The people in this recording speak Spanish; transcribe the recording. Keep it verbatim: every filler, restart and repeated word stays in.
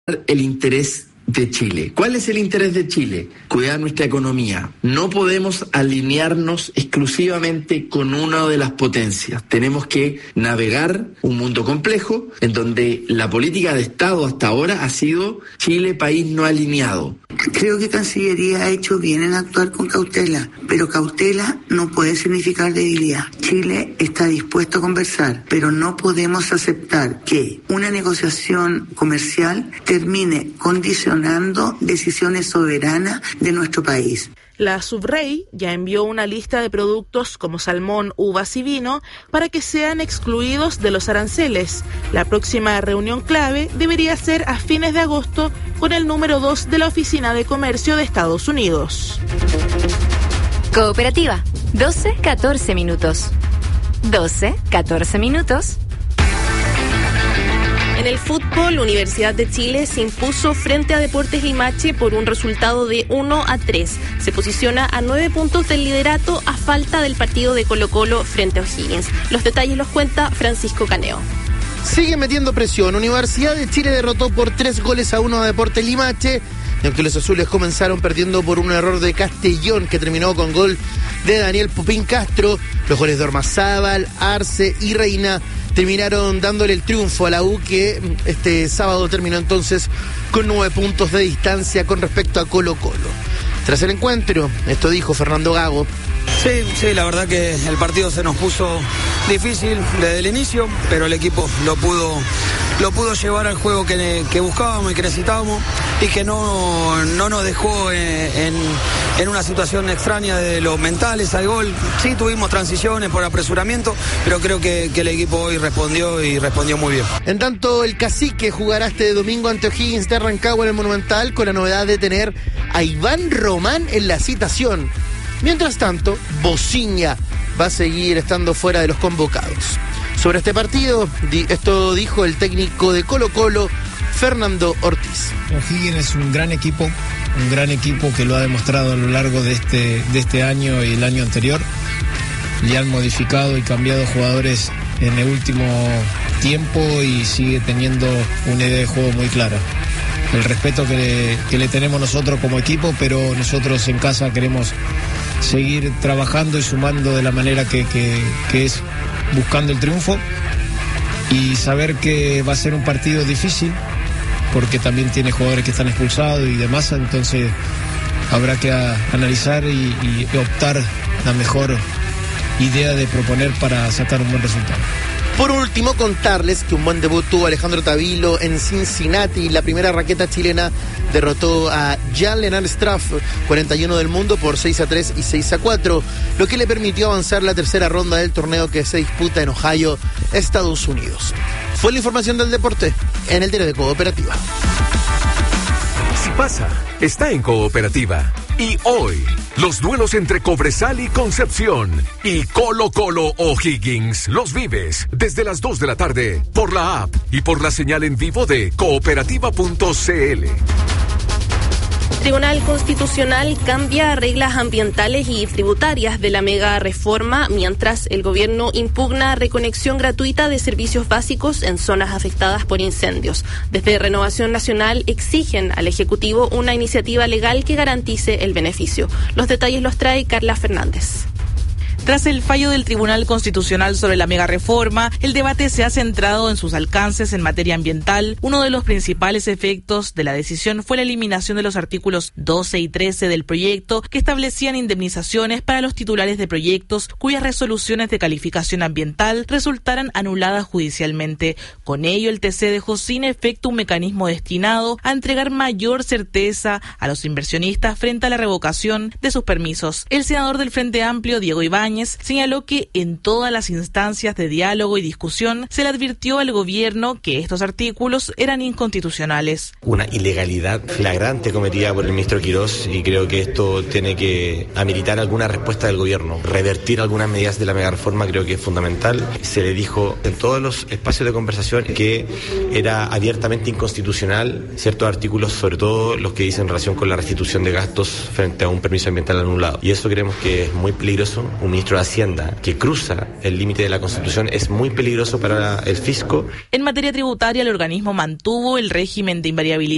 el interés de Chile. ¿Cuál es el interés de Chile? Cuidar nuestra economía. No podemos alinearnos exclusivamente con una de las potencias. Tenemos que navegar un mundo complejo en donde la política de Estado hasta ahora ha sido Chile país no alineado. Creo que Cancillería ha hecho bien en actuar con cautela, pero cautela no puede significar debilidad. Chile está dispuesto a conversar, pero no podemos aceptar que una negociación comercial termine condicionando decisiones soberanas de nuestro país. La Subrey ya envió una lista de productos como salmón, uvas y vino para que sean excluidos de los aranceles. La próxima reunión clave debería ser a fines de agosto con el número dos de la Oficina de Comercio de Estados Unidos. Cooperativa, doce catorce minutos. doce catorce minutos. En el fútbol, Universidad de Chile se impuso frente a Deportes Limache por un resultado de uno a tres. Se posiciona a nueve puntos del liderato a falta del partido de Colo-Colo frente a O'Higgins. Los detalles los cuenta Francisco Caneo. Sigue metiendo presión. Universidad de Chile derrotó por tres goles a uno a Deportes Limache. Y aunque los azules comenzaron perdiendo por un error de Castellón, que terminó con gol de Daniel Pupín Castro, los goles de Ormazábal, Arce y Reina terminaron dándole el triunfo a la U, que este sábado terminó entonces con nueve puntos de distancia con respecto a Colo-Colo. Tras el encuentro, esto dijo Fernando Gago. Sí, sí, la verdad que el partido se nos puso difícil desde el inicio, pero el equipo lo pudo, lo pudo llevar al juego que, que buscábamos y que necesitábamos, y que no, no nos dejó en, en una situación extraña de los mentales al gol. Sí, tuvimos transiciones por apresuramiento, pero creo que, que el equipo hoy respondió y respondió muy bien. En tanto, el Cacique jugará este domingo ante O'Higgins de Rancagua en el Monumental, con la novedad de tener a Iván Román en la citación. Mientras tanto, Bociña va a seguir estando fuera de los convocados. Sobre este partido, esto dijo el técnico de Colo-Colo, Fernando Ortiz. O'Higgins es un gran equipo, un gran equipo que lo ha demostrado a lo largo de este, de este año y el año anterior. Le han modificado y cambiado jugadores en el último tiempo y sigue teniendo una idea de juego muy clara. El respeto que le, que le tenemos nosotros como equipo, pero nosotros en casa queremos seguir trabajando y sumando de la manera que, que, que es buscando el triunfo, y saber que va a ser un partido difícil porque también tiene jugadores que están expulsados y demás, entonces habrá que a, analizar y, y optar la mejor idea de proponer para sacar un buen resultado. Por último, contarles que un buen debut tuvo Alejandro Tavilo en Cincinnati. La primera raqueta chilena derrotó a Jan-Lennard Straff, cuarenta y uno del mundo, por seis a tres y seis a cuatro, lo que le permitió avanzar la tercera ronda del torneo que se disputa en Ohio, Estados Unidos. Fue la información del deporte en el diario de Cooperativa. Si pasa, está en Cooperativa. Y hoy, los duelos entre Cobresal y Concepción y Colo-Colo O'Higgins los vives desde las dos de la tarde por la app y por la señal en vivo de cooperativa punto c l. Tribunal Constitucional cambia reglas ambientales y tributarias de la mega reforma mientras el gobierno impugna reconexión gratuita de servicios básicos en zonas afectadas por incendios. Desde Renovación Nacional exigen al Ejecutivo una iniciativa legal que garantice el beneficio. Los detalles los trae Carla Fernández. Tras el fallo del Tribunal Constitucional sobre la megareforma, el debate se ha centrado en sus alcances en materia ambiental. Uno de los principales efectos de la decisión fue la eliminación de los artículos doce y trece del proyecto, que establecían indemnizaciones para los titulares de proyectos cuyas resoluciones de calificación ambiental resultaran anuladas judicialmente. Con ello, el T C dejó sin efecto un mecanismo destinado a entregar mayor certeza a los inversionistas frente a la revocación de sus permisos. El senador del Frente Amplio, Diego Ibáñez, señaló que en todas las instancias de diálogo y discusión se le advirtió al gobierno que estos artículos eran inconstitucionales. Una ilegalidad flagrante cometida por el ministro Quirós, y creo que esto tiene que ameritar alguna respuesta del gobierno. Revertir algunas medidas de la megareforma creo que es fundamental. Se le dijo en todos los espacios de conversación que era abiertamente inconstitucional ciertos artículos, sobre todo los que dicen relación con la restitución de gastos frente a un permiso ambiental anulado. Y eso creemos que es muy peligroso. Un ministro de Hacienda que cruza el límite de la Constitución es muy peligroso para el fisco. En materia tributaria, el organismo mantuvo el régimen de invariabilidad